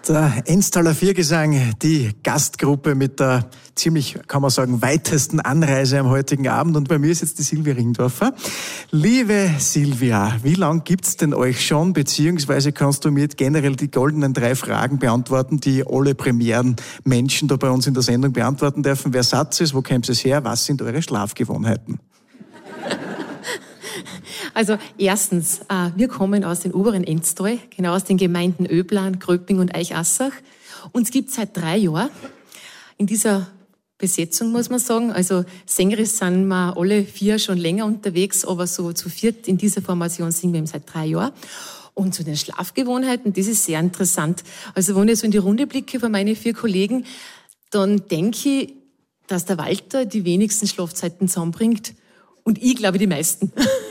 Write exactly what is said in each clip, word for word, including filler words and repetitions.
Der Enztaler Viergesang, die Gastgruppe mit der ziemlich, kann man sagen, weitesten Anreise am heutigen Abend. Und bei mir ist jetzt die Silvia Ringdorfer. Liebe Silvia, wie lang gibt's denn euch schon? Beziehungsweise kannst du mir generell die goldenen drei Fragen beantworten, die alle Premieren-Menschen da bei uns in der Sendung beantworten dürfen. Wer seid ihr? Wo kommt es her? Was sind eure Schlafgewohnheiten? Also erstens, äh, wir kommen aus den oberen Enztal, genau aus den Gemeinden Öblan, Gröping und Eichassach. Uns gibt es seit drei Jahren in dieser Besetzung, muss man sagen. Also sängerisch sind wir alle vier schon länger unterwegs, aber so zu viert in dieser Formation singen wir eben seit drei Jahren. Und zu den Schlafgewohnheiten, das ist sehr interessant. Also wenn ich so in die Runde blicke von meinen vier Kollegen, dann denke ich, dass der Walter die wenigsten Schlafzeiten zusammenbringt. Und ich glaube, die meisten.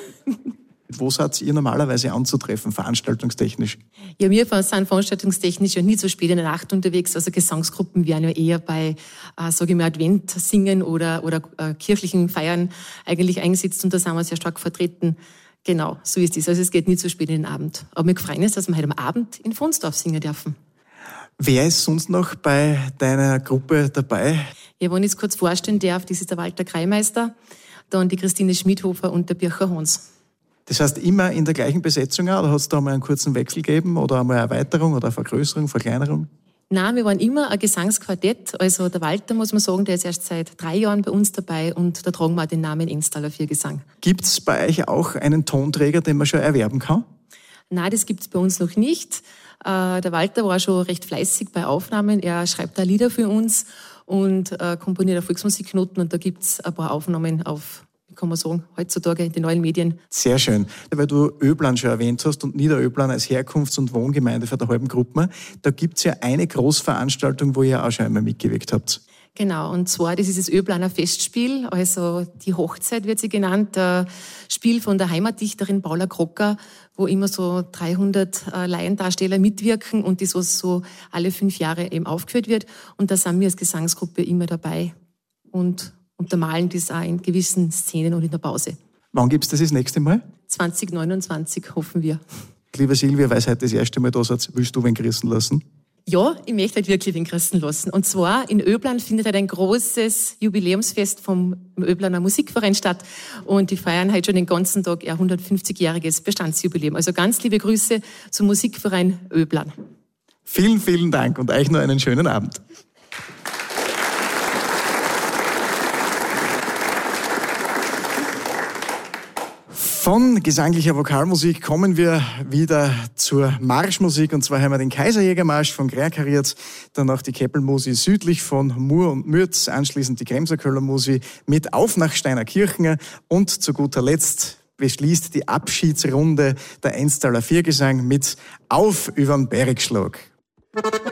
Wo seid ihr normalerweise anzutreffen, veranstaltungstechnisch? Ja, wir sind veranstaltungstechnisch ja nie so spät in der Nacht unterwegs. Also Gesangsgruppen werden ja eher bei, äh, sage ich mal, Advent-Singen oder, oder äh, kirchlichen Feiern eigentlich eingesetzt. Und da sind wir sehr stark vertreten. Genau, so ist es. Also es geht nie so spät in den Abend. Aber wir freuen uns, dass wir heute am Abend in Fonsdorf singen dürfen. Wer ist sonst noch bei deiner Gruppe dabei? Ja, wenn ich es kurz vorstellen darf, das ist der Walter Kreimeister, dann die Christine Schmidhofer und der Bircher Hans. Das heißt, immer in der gleichen Besetzung auch, oder hat es da mal einen kurzen Wechsel gegeben oder einmal eine Erweiterung oder eine Vergrößerung, Verkleinerung? Nein, wir waren immer ein Gesangsquartett. Also der Walter, muss man sagen, der ist erst seit drei Jahren bei uns dabei und da tragen wir auch den Namen Enztaler Viergesang. Gibt es bei euch auch einen Tonträger, den man schon erwerben kann? Nein, das gibt es bei uns noch nicht. Äh, der Walter war schon recht fleißig bei Aufnahmen. Er schreibt da Lieder für uns und äh, komponiert auch Volksmusiknoten und da gibt es ein paar Aufnahmen auf, wie kann man sagen, heutzutage in den neuen Medien. Sehr schön. Weil du Öblan schon erwähnt hast und Niederöblan als Herkunfts- und Wohngemeinde von der halben Gruppe, da gibt es ja eine Großveranstaltung, wo ihr auch schon einmal mitgewirkt habt. Genau, und zwar, das ist das Öblaner Festspiel, also die Hochzeit wird sie genannt, ein Spiel von der Heimatdichterin Paula Krocker, wo immer so dreihundert Laiendarsteller mitwirken und das, was so alle fünf Jahre eben aufgeführt wird. Und da sind wir als Gesangsgruppe immer dabei und untermalen das auch in gewissen Szenen und in der Pause. Wann gibt's das das nächste Mal? zwanzig neunundzwanzig, hoffen wir. Liebe Silvia, weil es heute das erste Mal da seid, willst du wen grüßen lassen? Ja, ich möchte halt wirklich wen grüßen lassen. Und zwar in Öblan findet halt ein großes Jubiläumsfest vom Öblaner Musikverein statt. Und die feiern halt schon den ganzen Tag ihr hundertfünfzigjähriges Bestandsjubiläum. Also ganz liebe Grüße zum Musikverein Öblan. Vielen, vielen Dank und euch noch einen schönen Abend. Von gesanglicher Vokalmusik kommen wir wieder zur Marschmusik. Und zwar haben wir den Kaiserjägermarsch von Greerkariert, danach die Keppelmusi südlich von Mur und Mürz, anschließend die Kremserköller Musi mit Auf nach Steinerkirchen und zu guter Letzt beschließt die Abschiedsrunde der Enztaler Viergesang mit Auf übern Bergschlag.